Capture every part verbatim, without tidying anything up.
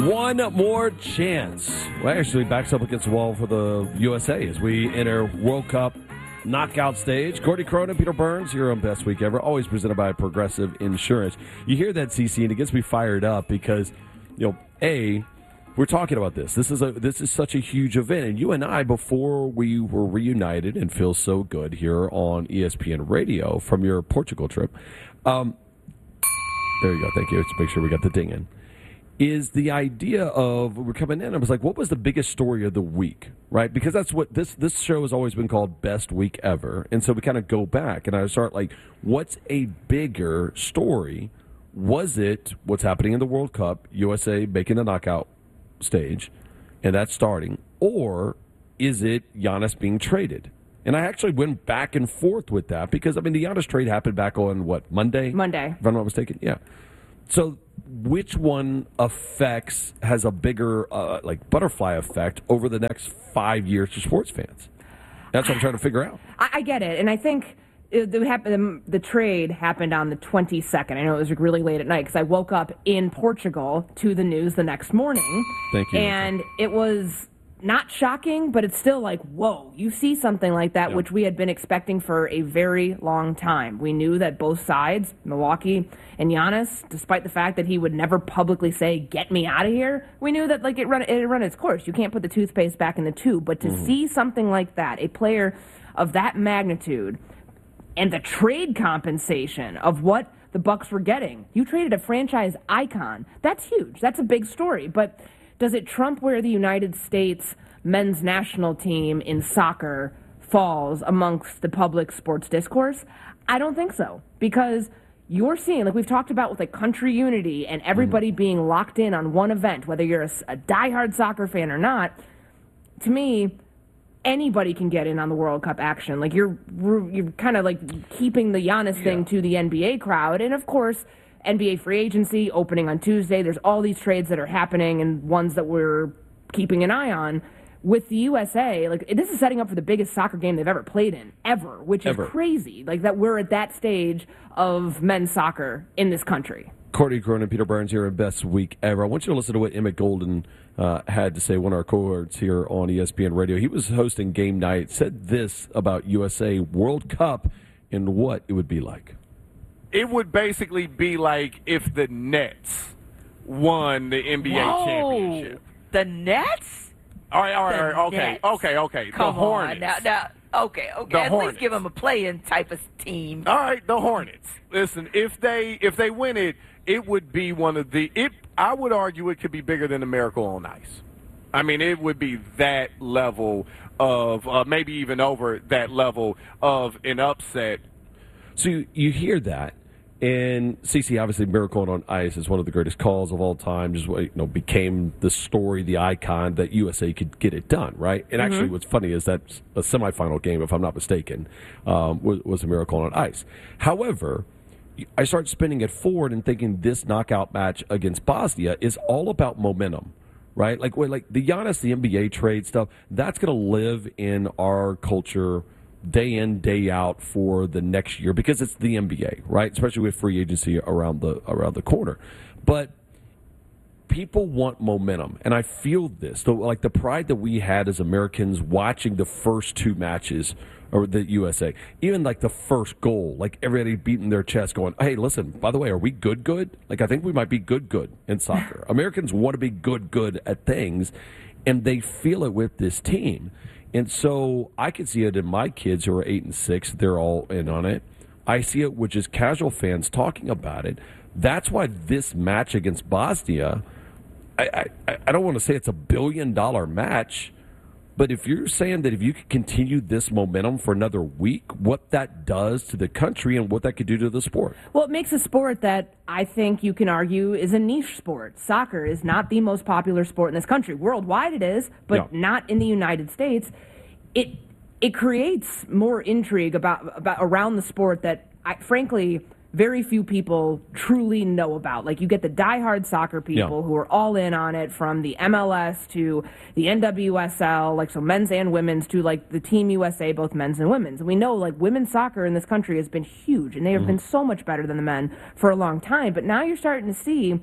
One more chance. Well, actually, backs up against the wall for the U S A as we enter World Cup knockout stage. Courtney Cronin, Peter Burns here on Best Week Ever, always presented by Progressive Insurance. You hear that, C C, and it gets me fired up because, you know, A, we're talking about this. This is a this is such a huge event, and you and I, before we were reunited and feel so good here on E S P N Radio from your Portugal trip. Um, there you go. Thank you. Let's make sure we got the ding in. Is the idea of we're coming in, I was like, what was the biggest story of the week, right? Because that's what this this show has always been called Best Week Ever. And so we kind of go back, and I start like, what's a bigger story? Was it what's happening in the World Cup, U S A making the knockout stage, and that's starting? Or is it Giannis being traded? And I actually went back and forth with that because, I mean, the Giannis trade happened back on, what, Monday? Monday. If I'm not mistaken, yeah. So which one affects, has a bigger, uh, like, butterfly effect over the next five years to sports fans? That's what I'm trying to figure out. I, I get it, and I think it, it happened, the trade happened on the twenty-second. I know it was really late at night because I woke up in Portugal to the news the next morning. Thank you. And it was not shocking, but it's still like, whoa, you see something like that, yeah. which we had been expecting for a very long time. We knew that both sides, Milwaukee and Giannis, despite the fact that he would never publicly say, get me out of here, we knew that like it run, it run its course. You can't put the toothpaste back in the tube. But to mm-hmm. see something like that, a player of that magnitude, and the trade compensation of what the Bucks were getting, you traded a franchise icon. That's huge. That's a big story. But does it trump where the United States men's national team in soccer falls amongst the public sports discourse? I don't think so, because you're seeing, like we've talked about with like country unity and everybody mm-hmm. being locked in on one event, whether you're a, a diehard soccer fan or not. To me, anybody can get in on the World Cup action. Like you're you're kind of like keeping the Giannis yeah. thing to the N B A crowd, and of course, N B A free agency opening on Tuesday. There's all these trades that are happening and ones that we're keeping an eye on. With the U S A, like this is setting up for the biggest soccer game they've ever played in, ever, which ever. is crazy. Like that we're at that stage of men's soccer in this country. Courtney Cronin, Peter Burns here in Best Week Ever. I want you to listen to what Emmett Golden uh, had to say, one of our cohorts here on E S P N Radio. He was hosting game night, said this about U S A World Cup and what it would be like. It would basically be like if the Nets won the N B A Whoa, championship. The Nets? All right, all right, The all right, okay, Nets. okay, okay. Come the Hornets. on. Now, now, okay, okay. The At Hornets. least give them a play-in type of team. All right, the Hornets. Listen, if they if they win it, it would be one of the it I would argue it could be bigger than the Miracle on Ice. I mean, it would be that level of uh, maybe even over that level of an upset. So you, you hear that, and C C, obviously, Miracle on Ice is one of the greatest calls of all time. Just you know, became the story, the icon that U S A could get it done, right? And mm-hmm. actually, what's funny is that a semifinal game, if I'm not mistaken, um, was, was a Miracle on Ice. However, I start spinning it forward and thinking this knockout match against Bosnia is all about momentum, right? Like, like the Giannis, the N B A trade stuff, that's going to live in our culture day in, day out for the next year because it's the N B A, right? Especially with free agency around the around the corner. But people want momentum, and I feel this. So, like the pride that we had as Americans watching the first two matches or the U S A, even like the first goal, like everybody beating their chest going, hey, listen, by the way, are we good, good? Like I think we might be good, good in soccer. Americans want to be good, good at things, and they feel it with this team. And so I can see it in my kids who are eight and six. They're all in on it. I see it with just casual fans talking about it. That's why this match against Bosnia, I, I, I don't want to say it's a billion-dollar match, but if you're saying that if you could continue this momentum for another week, what that does to the country and what that could do to the sport. Well, it makes a sport that I think you can argue is a niche sport. Soccer is not the most popular sport in this country. Worldwide it is, but yeah. not in the United States. It it creates more intrigue about, about around the sport that, I, frankly, very few people truly know about. Like, you get the diehard soccer people yeah. who are all in on it, from the M L S to the N W S L, like, so men's and women's, to, like, the Team U S A, both men's and women's. And we know, like, women's soccer in this country has been huge, and they have mm-hmm. been so much better than the men for a long time. But now you're starting to see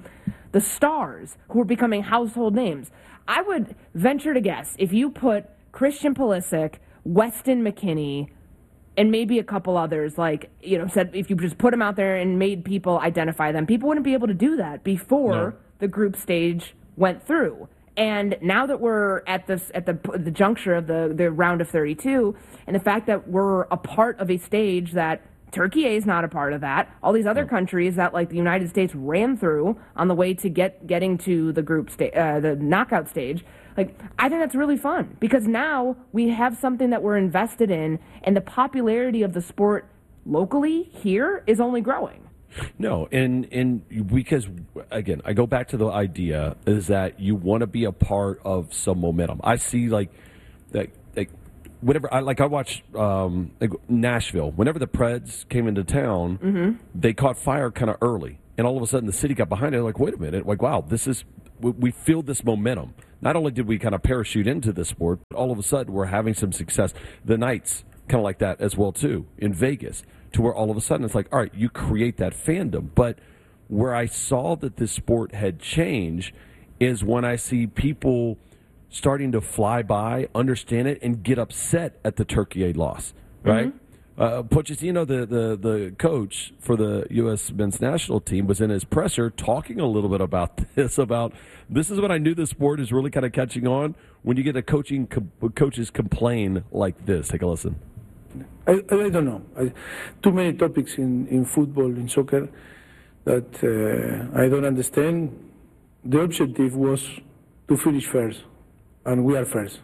the stars who are becoming household names. I would venture to guess if you put Christian Pulisic, Weston McKennie, and maybe a couple others, like, you know, said if you just put them out there and made people identify them, people wouldn't be able to do that before No. the group stage went through. And now that we're at this at the the juncture of the, the round of thirty-two, and the fact that we're a part of a stage that Turkey is not a part of that, all these other countries that like the United States ran through on the way to get getting to the group stage, uh, the knockout stage. Like, I think that's really fun because now we have something that we're invested in, and the popularity of the sport locally here is only growing. No, and and because again, I go back to the idea is that you want to be a part of some momentum. I see like like like whenever I like I watched um, like Nashville. Whenever the Preds came into town, mm-hmm. they caught fire kind of early, and all of a sudden the city got behind it. Like, wait a minute, like wow, this is we, we feel this momentum. Not only did we kind of parachute into this sport, but all of a sudden we're having some success. The Knights kind of like that as well too in Vegas. To where all of a sudden it's like, all right, you create that fandom. But where I saw that this sport had changed is when I see people starting to fly by, understand it, and get upset at the Turkey loss, right? Mm-hmm. Uh, Pochettino, the, the, the coach for the U S men's national team, was in his presser talking a little bit about this, about this is when I knew the sport is really kind of catching on, when you get a coaching com- coaches complain like this. Take a listen. I, I don't know. I, too many topics in, in football, in soccer, that uh, I don't understand. The objective was to finish first, and we are first.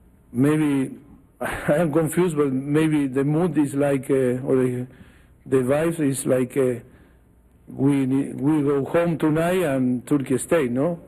Maybe I am confused, but maybe the mood is like, uh, or the, the vibe is like, uh, we we go home tonight and Turkey stay, no?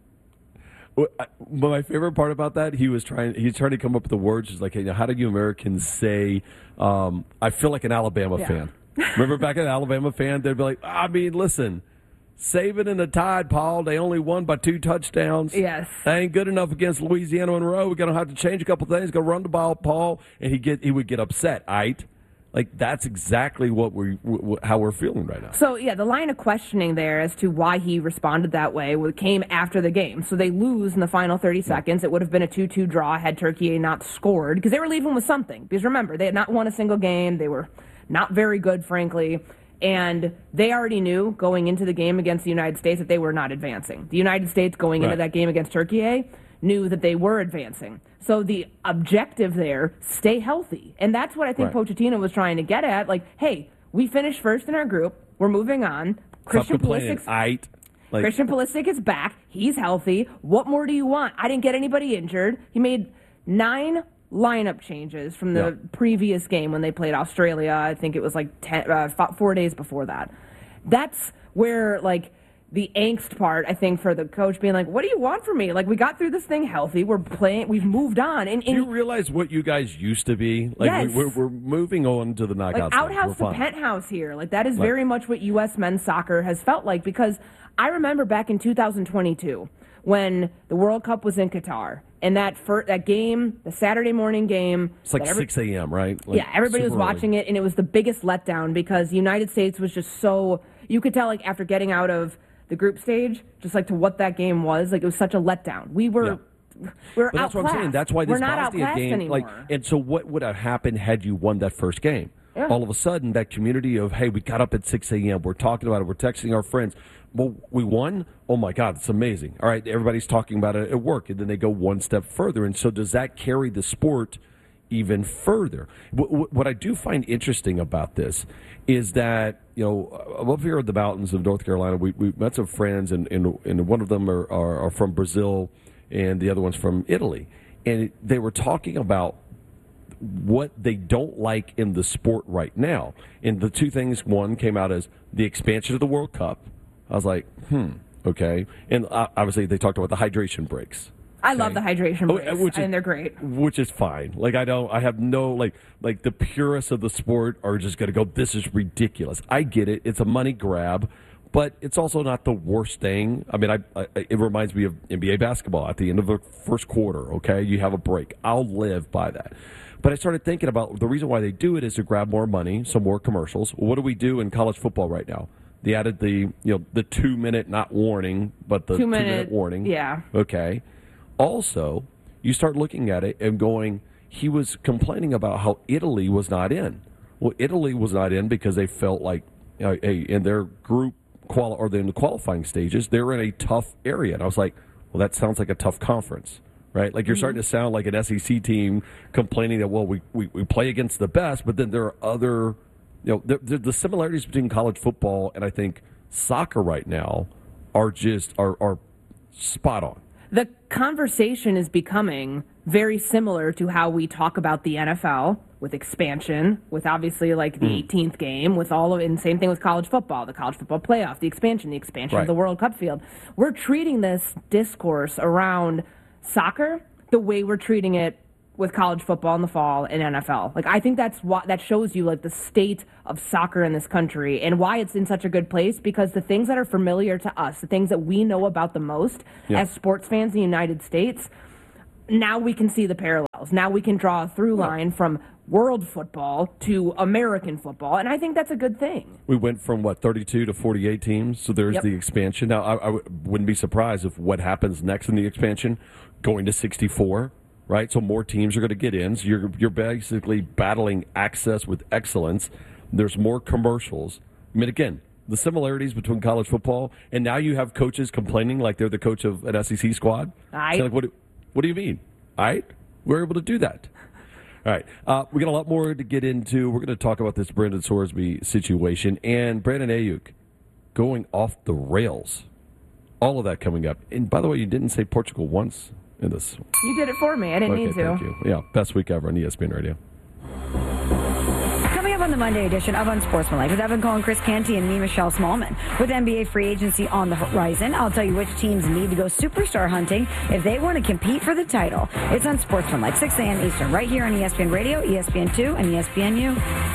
Well, my favorite part about that, he was trying. He's trying to come up with the words. He's like, hey, how do you Americans say? Um, I feel like an Alabama yeah. fan. Remember back at Alabama fan, they'd be like, I mean, listen, Saban and the Tide, Paul, they only won by two touchdowns. Yes, that ain't good enough against Louisiana Monroe. We're gonna have to change a couple things. Go run the ball, Paul, and he get he would get upset. Right? Like, that's exactly what we how we're feeling right now. So, yeah, the line of questioning there as to why he responded that way came after the game. So they lose in the final thirty seconds. It would have been a two two draw had Turkey not scored, because they were leaving with something. Because remember, they had not won a single game. They were not very good, frankly. And they already knew going into the game against the United States that they were not advancing. The United States going right. into that game against Turkey knew that they were advancing. So the objective there, stay healthy. And that's what I think right. Pochettino was trying to get at. Like, hey, we finished first in our group. We're moving on. Christian Pulisic, like, Christian Pulisic is back. He's healthy. What more do you want? I didn't get anybody injured. He made nine lineup changes from the yeah. previous game when they played Australia. I think it was like ten, uh, four days before that. That's where, like, the angst part, I think, for the coach being like, what do you want from me? Like, we got through this thing healthy. We're playing. We've moved on. And, and do you realize what you guys used to be? Like, yes. we, we're, we're moving on to the knockout. Like, outhouse to penthouse here. Like, that is like, very much what U S men's soccer has felt like, because I remember back in two thousand twenty-two when the World Cup was in Qatar, and that fir- that game, the Saturday morning game. It's like every- six a.m., right? Like, yeah, everybody was watching early. it, and it was the biggest letdown because the United States was just so, you could tell, like, after getting out of the group stage, just like to what that game was, like, it was such a letdown. We were, yeah. we were but that's what I'm saying. That's why this we're not Bosnia outclassed game, anymore. like, and so what would have happened had you won that first game? Yeah. All of a sudden, that community of, hey, we got up at six a.m., we're talking about it, we're texting our friends. Well, we won? Oh, my God, it's amazing. All right, everybody's talking about it at work, and then they go one step further. And so does that carry the sport even further? What I do find interesting about this is that, you know, up here in the mountains of North Carolina, we, we met some friends, and, and, and one of them are, are, are from Brazil, and the other one's from Italy. And they were talking about what they don't like in the sport right now. And the two things, one came out as the expansion of the World Cup. I was like, hmm, okay. And uh, obviously they talked about the hydration breaks. I okay? love the hydration breaks, oh, which is, and they're great. Which is fine. Like, I don't, I have no, like, like the purists of the sport are just going to go, this is ridiculous. I get it. It's a money grab, but it's also not the worst thing. I mean, I, I it reminds me of N B A basketball at the end of the first quarter, okay? You have a break. I'll live by that. But I started thinking about the reason why they do it is to grab more money, some more commercials. What do we do in college football right now? They added the you know the two minute not warning, but the two, two minute, minute warning. Yeah. Okay. Also, you start looking at it and going, he was complaining about how Italy was not in. Well, Italy was not in because they felt like uh, in their group quali- or in the qualifying stages, they were in a tough area. And I was like, well, that sounds like a tough conference, right? Like you're mm-hmm. starting to sound like an S E C team complaining that, well, we, we, we play against the best, but then there are other, you know, the, the, the similarities between college football and I think soccer right now are just, are, are spot on. The conversation is becoming very similar to how we talk about the N F L with expansion, with obviously like the mm. eighteenth game, with all of it, and same thing with college football, the college football playoff, the expansion, the expansion right. of the World Cup field. We're treating this discourse around soccer the way we're treating it with college football in the fall and N F L. Like I think that's what that shows you like the state of soccer in this country and why it's in such a good place, because the things that are familiar to us, the things that we know about the most yeah. as sports fans in the United States, now we can see the parallels. Now we can draw a through line yeah. from world football to American football, and I think that's a good thing. We went from, what, thirty-two to forty-eight teams, so there's yep. the expansion. Now, I, I w- wouldn't be surprised if what happens next in the expansion, going to sixty-four, right? So more teams are going to get in. So you're, you're basically battling access with excellence. There's more commercials. I mean, again, the similarities between college football, and now you have coaches complaining like they're the coach of an S E C squad. I... So like, what, do, what do you mean? All right? We're able to do that. All right. Uh, we got a lot more to get into. We're going to talk about this Brendan Sorsby situation and Brandon Ayuk going off the rails. All of that coming up. And by the way, you didn't say Portugal once in this. You did it for me. I didn't okay, need to. Thank you. Yeah, best week ever on E S P N Radio. Coming up on the Monday edition of Unsportsmanlike with Evan Cohen, Chris Canty, and me, Michelle Smallman. With N B A free agency on the horizon, I'll tell you which teams need to go superstar hunting if they want to compete for the title. It's Unsportsmanlike, six a.m. Eastern, right here on E S P N Radio, E S P N two, and E S P N U.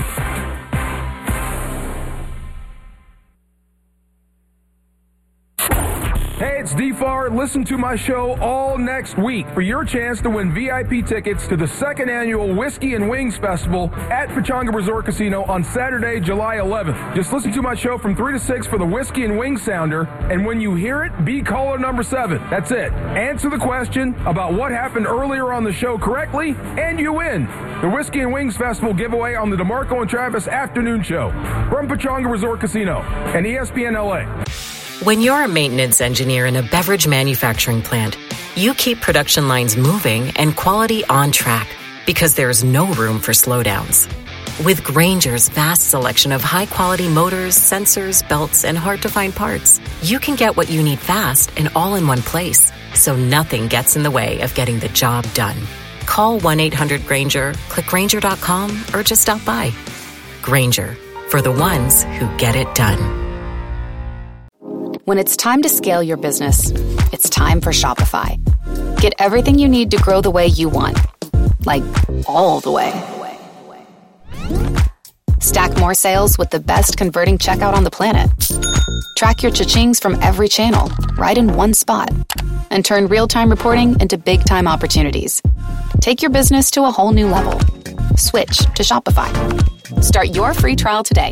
Hey, it's D F A R. Listen to my show all next week for your chance to win V I P tickets to the second annual Whiskey and Wings Festival at Pechanga Resort Casino on Saturday, July eleventh. Just listen to my show from three to six for the Whiskey and Wings Sounder, and when you hear it, be caller number seven. That's it. Answer the question about what happened earlier on the show correctly, and you win. The Whiskey and Wings Festival giveaway on the DeMarco and Travis Afternoon Show from Pechanga Resort Casino and E S P N L A. When you're a maintenance engineer in a beverage manufacturing plant, you keep production lines moving and quality on track because there's no room for slowdowns. With Grainger's vast selection of high-quality motors, sensors, belts, and hard-to-find parts, you can get what you need fast and all in one place, so nothing gets in the way of getting the job done. Call one eight hundred Grainger, click Grainger dot com, or just stop by. Grainger, for the ones who get it done. When it's time to scale your business, it's time for Shopify. Get everything you need to grow the way you want. Like, all the way. Stack more sales with the best converting checkout on the planet. Track your cha-chings from every channel, right in one spot. And turn real-time reporting into big-time opportunities. Take your business to a whole new level. Switch to Shopify. Start your free trial today.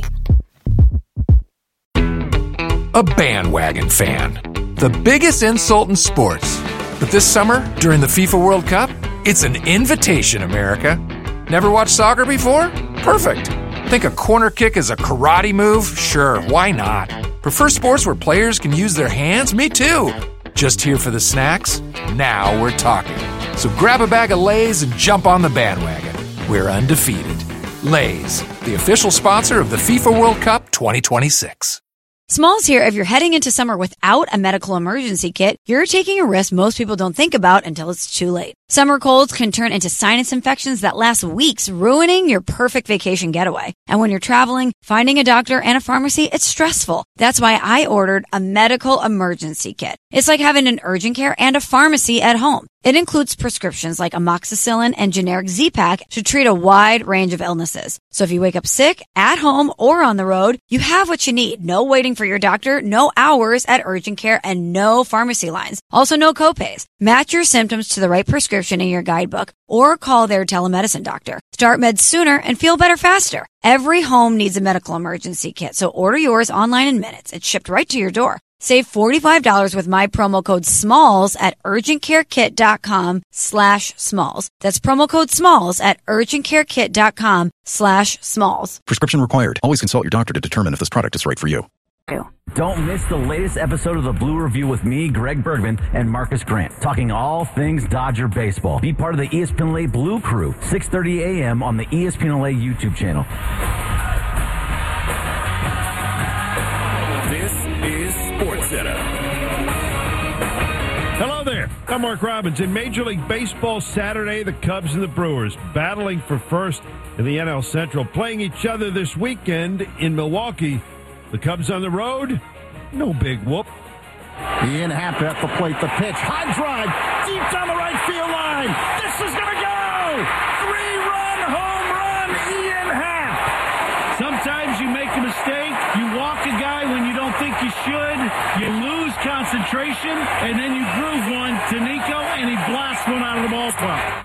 A bandwagon fan. The biggest insult in sports. But this summer, during the FIFA World Cup, it's an invitation, America. Never watched soccer before? Perfect. Think a corner kick is a karate move? Sure, why not? Prefer sports where players can use their hands? Me too. Just here for the snacks? Now we're talking. So grab a bag of Lay's and jump on the bandwagon. We're undefeated. Lay's, the official sponsor of the FIFA World Cup twenty twenty-six. Smalls here. If you're heading into summer without a medical emergency kit, you're taking a risk most people don't think about until it's too late. Summer colds can turn into sinus infections that last weeks, ruining your perfect vacation getaway. And when you're traveling, finding a doctor and a pharmacy, it's stressful. That's why I ordered a medical emergency kit. It's like having an urgent care and a pharmacy at home. It includes prescriptions like amoxicillin and generic Z-Pak to treat a wide range of illnesses. So if you wake up sick, at home, or on the road, you have what you need. No waiting for your doctor, no hours at urgent care, and no pharmacy lines. Also no copays. Match your symptoms to the right prescription prescription in your guidebook or call their telemedicine doctor. Start meds sooner and feel better faster. Every home needs a medical emergency kit, so order yours online in minutes. It's shipped right to your door. Save forty-five dollars with my promo code SMALLS at urgentcarekit.com slash SMALLS. That's promo code SMALLS at urgentcarekit.com slash SMALLS. Prescription required. Always consult your doctor to determine if this product is right for you. Don't miss the latest episode of the Blue Review with me, Greg Bergman, and Marcus Grant, talking all things Dodger baseball. Be part of the E S P N L A Blue Crew, six thirty a.m. on the E S P N L A YouTube channel. This is SportsCenter. Hello there. I'm Mark Robbins. In Major League Baseball Saturday, the Cubs and the Brewers battling for first in the N L Central, playing each other this weekend in Milwaukee. The Cubs on the road, no big whoop. Ian Happ at the plate, the pitch, high drive, deep down the right field line. This is going to go! Three-run home run, Ian Happ. Sometimes you make a mistake, you walk a guy when you don't think you should, you lose concentration, and then you groove one to Nico, and he blasts one out of the ballpark.